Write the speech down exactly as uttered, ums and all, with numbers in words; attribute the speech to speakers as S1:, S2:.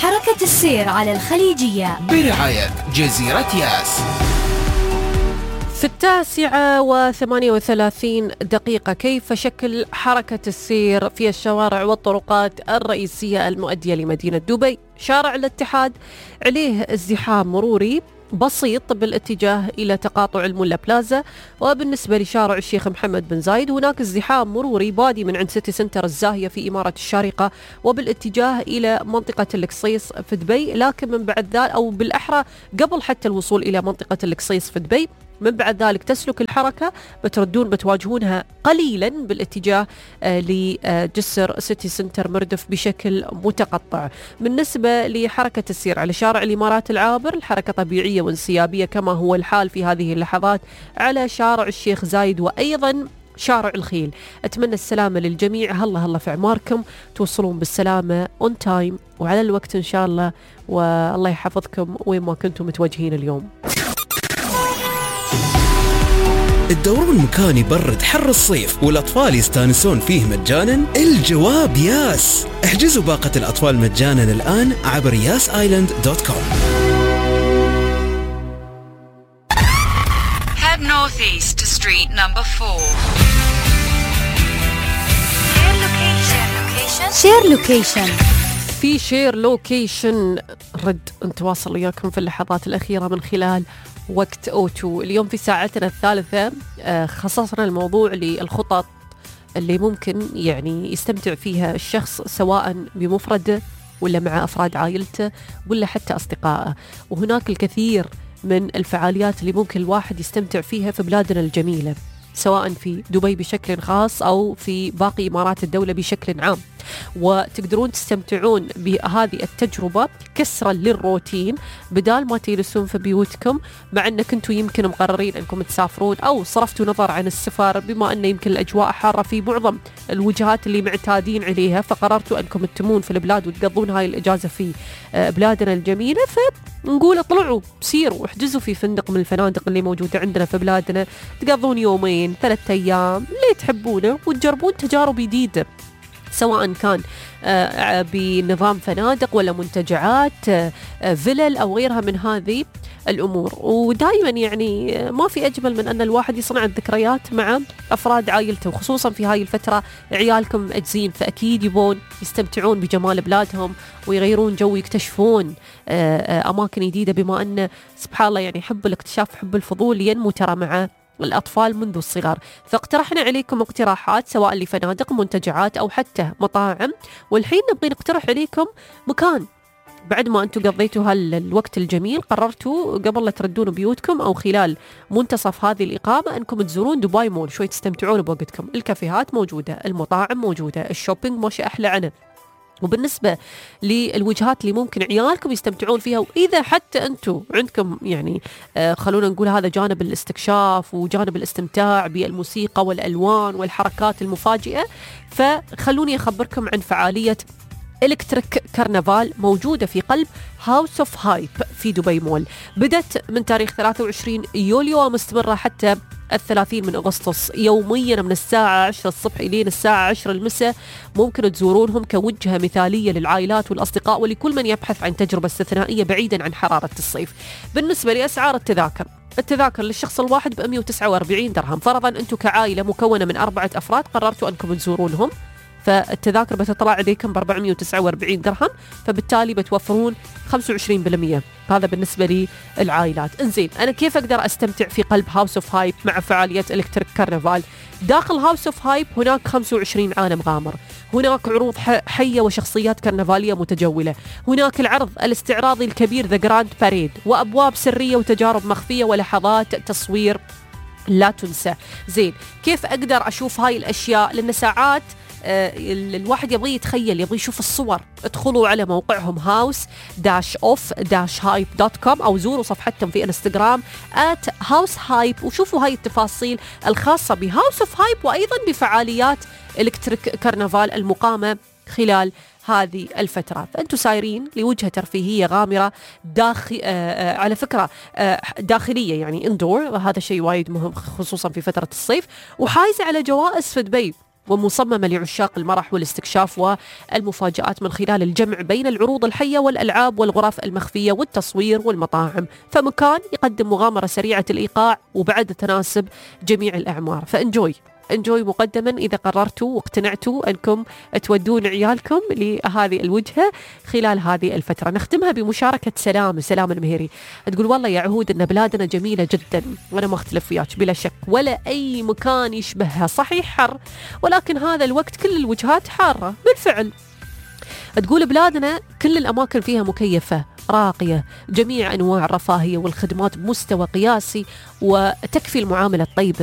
S1: حركة السير على الخليجية
S2: برعاية جزيرة ياس.
S3: في التاسعة وثمانية وثلاثين دقيقة، كيف شكل حركة السير في الشوارع والطرقات الرئيسية المؤدية لمدينة دبي؟ شارع الاتحاد عليه ازدحام مروري بسيط بالاتجاه إلى تقاطع المولا بلازا، وبالنسبة لشارع الشيخ محمد بن زايد هناك ازدحام مروري بادي من عند سيتي سنتر الزاهية في إمارة الشارقة وبالاتجاه إلى منطقة القصيص في دبي، لكن من بعد ذلك أو بالأحرى قبل حتى الوصول إلى منطقة القصيص في دبي من بعد ذلك تسلك الحركة بتردون بتواجهونها قليلا بالاتجاه آه لجسر سيتي سنتر مردف بشكل متقطع. بالنسبة لحركة السير على شارع الإمارات العابر، الحركة طبيعية وانسيابية كما هو الحال في هذه اللحظات على شارع الشيخ زايد وأيضا شارع الخيل. أتمنى السلامة للجميع، هلا هلا في عماركم، توصلون بالسلامة اون تايم وعلى الوقت إن شاء الله، والله يحفظكم وين ما كنتم متوجهين اليوم.
S4: الدورون مكان يبرد حر الصيف والأطفال يستانسون فيه مجانا؟ الجواب ياس. احجزوا باقة الأطفال مجانا الآن عبر ياس آيلاند دوت كوم.
S5: Head northeast to street number four.
S1: شير لوكيشن.
S3: في شير لوكيشن رد نتواصل وياكم في اللحظات الأخيرة من خلال وقت أوتو. اليوم في ساعتنا الثالثة خصصنا الموضوع للخطط اللي ممكن يعني يستمتع فيها الشخص سواء بمفرده ولا مع أفراد عائلته ولا حتى أصدقائه، وهناك الكثير من الفعاليات اللي ممكن الواحد يستمتع فيها في بلادنا الجميلة سواء في دبي بشكل خاص أو في باقي إمارات الدولة بشكل عام، وتقدرون تستمتعون بهذه التجربة كسرا للروتين بدال ما تجلسون في بيوتكم، مع أنك أنتم يمكن مقررين أنكم تسافرون أو صرفتوا نظر عن السفر بما أن يمكن الأجواء حارة في معظم الوجهات اللي معتادين عليها، فقررتوا أنكم تتمون في البلاد وتقضون هاي الإجازة في بلادنا الجميلة. فنقول اطلعوا سيروا احجزوا في فندق من الفنادق اللي موجودة عندنا في بلادنا، تقضون يومين ثلاثة أيام اللي تحبونه وتجربون تجارب جديدة سواء كان بنظام فنادق ولا منتجعات فيلل أو غيرها من هذه الأمور. ودائما يعني ما في أجمل من أن الواحد يصنع الذكريات مع أفراد عائلته، وخصوصا في هاي الفترة عيالكم أجزين فأكيد يبون يستمتعون بجمال بلادهم ويغيرون جو، يكتشفون أماكن جديدة، بما أن سبحان الله يعني حب الاكتشاف حب الفضول ينمو ترى مع الأطفال منذ الصغر. فاقترحنا عليكم اقتراحات سواء لفنادق منتجعات أو حتى مطاعم، والحين نبغي نقترح عليكم مكان بعد ما أنتم قضيتوا هالوقت الجميل قررتوا قبل لا تردون بيوتكم أو خلال منتصف هذه الإقامة أنكم تزورون دبي مول شوي تستمتعون بوقتكم. الكافيهات موجودة، المطاعم موجودة، الشوبينج ماشي أحلى عنه. وبالنسبة للوجهات اللي ممكن عيالكم يستمتعون فيها، وإذا حتى أنتم عندكم يعني آه خلونا نقول هذا جانب الاستكشاف وجانب الاستمتاع بالموسيقى والألوان والحركات المفاجئة، فخلوني أخبركم عن فعالية إلكتريك كرنفال موجودة في قلب هاوس اوف هايب في دبي مول. بدت من تاريخ ثلاثة وعشرين يوليو ومستمرة حتى الثلاثين من أغسطس، يوميا من الساعة عشرة الصبح إلين الساعة عشرة المساء. ممكن تزورونهم كوجهة مثالية للعائلات والأصدقاء ولكل من يبحث عن تجربة استثنائية بعيدا عن حرارة الصيف. بالنسبة لأسعار التذاكر، التذاكر للشخص الواحد ب مئة وتسعة وأربعين درهم، فرضا أنتم كعائلة مكونة من أربعة أفراد قررتوا أنكم تزورونهم، فالتذاكر بتطلع عليكم ب أربعمئة وتسعة وأربعين درهم، فبالتالي بتوفرون خمسة وعشرين بالمئة. هذا بالنسبة للعائلات. انزين، أنا كيف أقدر أستمتع في قلب هاوس اوف هايب مع فعالية إلكتريك كرنفال؟ داخل هاوس اوف هايب هناك خمسة وعشرين عالم غامر، هناك عروض حية وشخصيات كرنفالية متجولة، هناك العرض الاستعراضي الكبير ذا جراند باريد، وأبواب سرية وتجارب مخفية ولحظات تصوير لا تنسى. زين، كيف أقدر أشوف هاي الأشياء؟ لأن ساعات آه الواحد يبغي يتخيل، يبغي يشوف الصور. ادخلوا على موقعهم هاوس داش اوف داش هايب دوت كوم أو زوروا صفحتهم في انستغرام آت هاوس هايب وشوفوا هاي التفاصيل الخاصة بهاوس اوف هايب وأيضا بفعاليات إلكتريك كرنفال المقامة خلال هذه الفترة. فأنتوا سايرين لوجهة ترفيهية غامرة داخل آه على فكرة آه داخلية يعني اندور، هذا شيء وايد مهم خصوصا في فترة الصيف، وحايزة على جوائز في دبي. ومصممة لعشاق المرح والاستكشاف والمفاجآت من خلال الجمع بين العروض الحية والألعاب والغرف المخفية والتصوير والمطاعم. فمكان يقدم مغامرة سريعة الإيقاع وبعد تناسب جميع الأعمار. فانجوي انجوي مقدما إذا قررتوا واقتنعتوا أنكم تودون عيالكم لهذه الوجهة خلال هذه الفترة. نختمها بمشاركة سلام سلام المهيري، تقول والله يا عهود أن بلادنا جميلة جدا، وأنا ما أختلف وياك بلا شك، ولا أي مكان يشبهها. صحيح حر، ولكن هذا الوقت كل الوجهات حارة بالفعل. تقول بلادنا كل الأماكن فيها مكيفة راقية، جميع أنواع الرفاهية والخدمات بمستوى قياسي، وتكفي المعاملة الطيبة